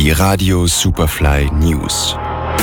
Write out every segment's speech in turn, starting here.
Die Radio Superfly News.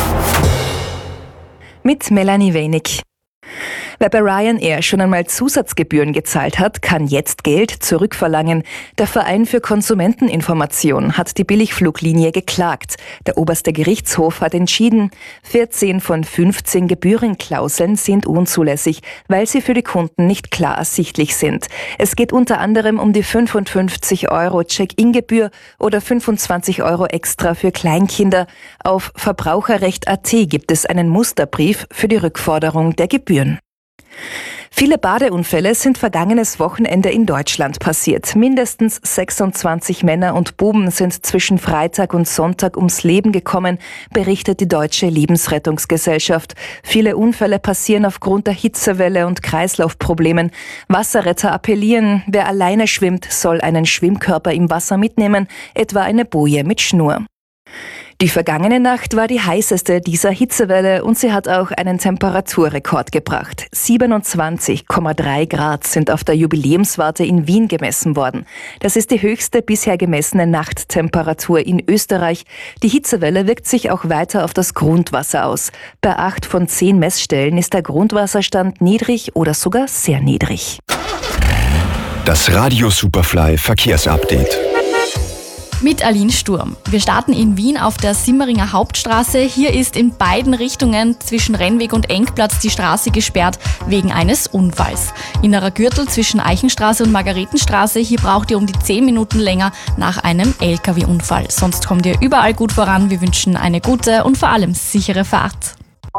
Mit Melanie Wenig. Wer bei Ryanair schon einmal Zusatzgebühren gezahlt hat, kann jetzt Geld zurückverlangen. Der Verein für Konsumenteninformation hat die Billigfluglinie geklagt. Der oberste Gerichtshof hat entschieden, 14 von 15 Gebührenklauseln sind unzulässig, weil sie für die Kunden nicht klar ersichtlich sind. Es geht unter anderem um die 55 € Check-in-Gebühr oder 25 € extra für Kleinkinder. Auf Verbraucherrecht.at gibt es einen Musterbrief für die Rückforderung der Gebühren. Viele Badeunfälle sind vergangenes Wochenende in Deutschland passiert. Mindestens 26 Männer und Buben sind zwischen Freitag und Sonntag ums Leben gekommen, berichtet die Deutsche Lebensrettungsgesellschaft. Viele Unfälle passieren aufgrund der Hitzewelle und Kreislaufproblemen. Wasserretter appellieren, wer alleine schwimmt, soll einen Schwimmkörper im Wasser mitnehmen, etwa eine Boje mit Schnur. Die vergangene Nacht war die heißeste dieser Hitzewelle und sie hat auch einen Temperaturrekord gebracht. 27,3 Grad sind auf der Jubiläumswarte in Wien gemessen worden. Das ist die höchste bisher gemessene Nachttemperatur in Österreich. Die Hitzewelle wirkt sich auch weiter auf das Grundwasser aus. Bei 8 von 10 Messstellen ist der Grundwasserstand niedrig oder sogar sehr niedrig. Das Radio Superfly Verkehrsupdate. Mit Aline Sturm. Wir starten in Wien auf der Simmeringer Hauptstraße. Hier ist in beiden Richtungen zwischen Rennweg und Engplatz die Straße gesperrt wegen eines Unfalls. Innerer Gürtel zwischen Eichenstraße und Margaretenstraße. Hier braucht ihr um die 10 Minuten länger nach einem LKW-Unfall. Sonst kommt ihr überall gut voran. Wir wünschen eine gute und vor allem sichere Fahrt.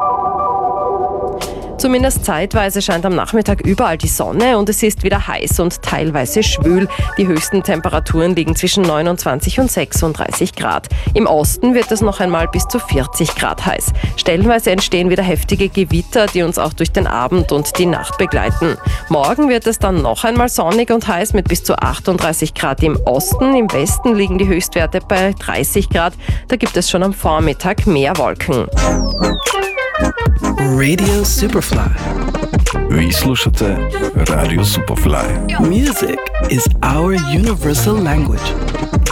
Zumindest zeitweise scheint am Nachmittag überall die Sonne und es ist wieder heiß und teilweise schwül. Die höchsten Temperaturen liegen zwischen 29 und 36 Grad. Im Osten wird es noch einmal bis zu 40 Grad heiß. Stellenweise entstehen wieder heftige Gewitter, die uns auch durch den Abend und die Nacht begleiten. Morgen wird es dann noch einmal sonnig und heiß mit bis zu 38 Grad im Osten. Im Westen liegen die Höchstwerte bei 30 Grad. Da gibt es schon am Vormittag mehr Wolken. Radio Superfly. Vi slušate Radio Superfly. Music is our universal language.